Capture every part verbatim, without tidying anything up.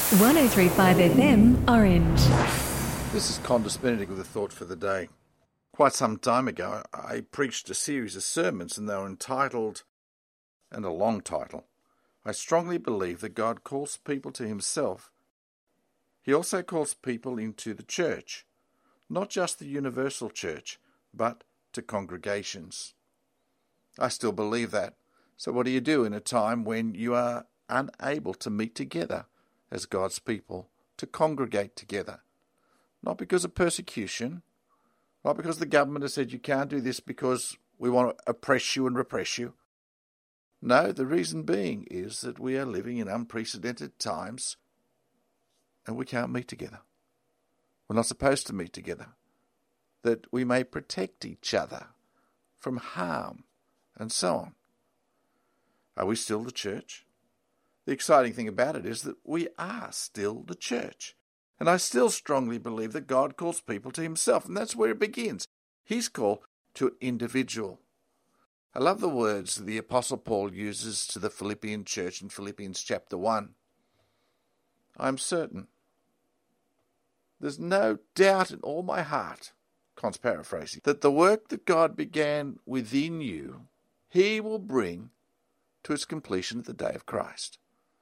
one oh three point five F M, Orange. This is Condis Benedict with a thought for the day. Quite some time ago, I preached a series of sermons, and they were entitled, and a long title, I strongly believe that God calls people to himself. He also calls people into the church, not just the universal church, but to congregations. I still believe that. So what do you do in a time when you are unable to meet together as God's people, to congregate together? Not because of persecution, not because the government has said you can't do this because we want to oppress you and repress you. No, the reason being is that we are living in unprecedented times and we can't meet together. We're not supposed to meet together. That we may protect each other from harm and so on. Are we still the church? The exciting thing about it is that we are still the church. And I still strongly believe that God calls people to himself, and that's where it begins. His call to an individual. I love the words the Apostle Paul uses to the Philippian church in Philippians chapter one. I'm certain, there's no doubt in all my heart, Con's paraphrasing, that the work that God began within you, he will bring to its completion at the day of Christ.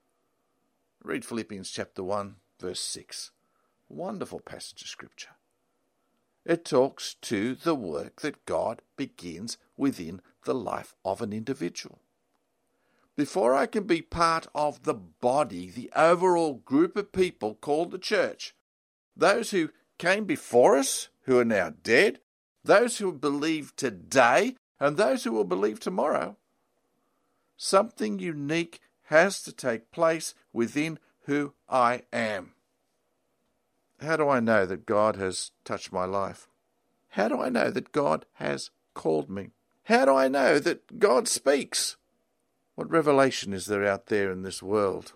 Read Philippians chapter one, verse six. Wonderful passage of Scripture. It talks to the work that God begins within the life of an individual. Before I can be part of the body, the overall group of people called the church, those who came before us, who are now dead, those who believe today, and those who will believe tomorrow, something unique has to take place within who I am. How do I know that God has touched my life? How do I know that God has called me? How do I know that God speaks? What revelation is there out there in this world?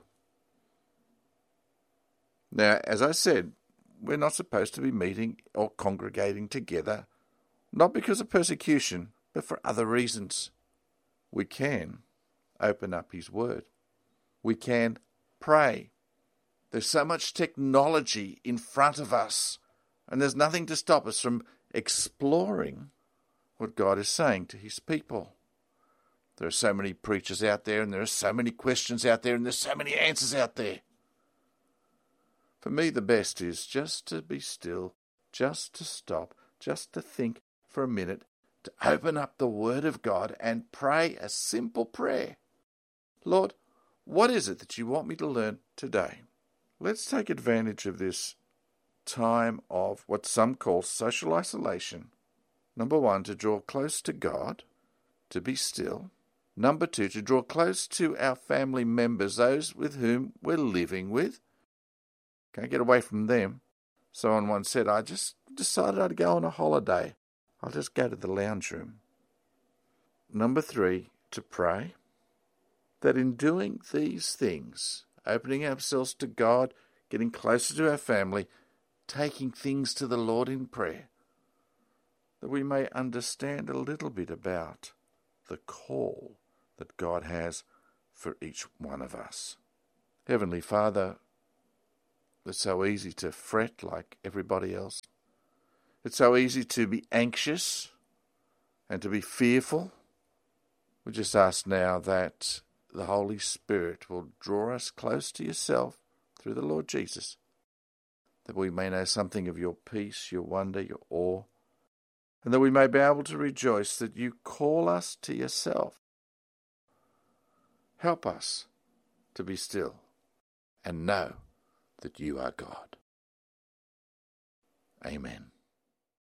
Now, as I said, we're not supposed to be meeting or congregating together, not because of persecution, but for other reasons. We can open up his word. We can pray. There's so much technology in front of us, and there's nothing to stop us from exploring what God is saying to his people. There are so many preachers out there, and there are so many questions out there, and there's so many answers out there. For me, the best is just to be still, just to stop, just to think for a minute, to open up the Word of God and pray a simple prayer. Lord, what is it that you want me to learn today? Let's take advantage of this time of what some call social isolation. Number one, to draw close to God, to be still. Number two, to draw close to our family members, those with whom we're living with. Can't get away from them. Someone once said, I just decided I'd go on a holiday. I'll just go to the lounge room. Number three, to pray. That in doing these things, opening ourselves to God, getting closer to our family, taking things to the Lord in prayer, that we may understand a little bit about the call that God has for each one of us. Heavenly Father, it's so easy to fret like everybody else. It's so easy to be anxious and to be fearful. We just ask now that the Holy Spirit will draw us close to yourself through the Lord Jesus, that we may know something of your peace, your wonder, your awe, and that we may be able to rejoice that you call us to yourself. Help us to be still and know that you are God. Amen.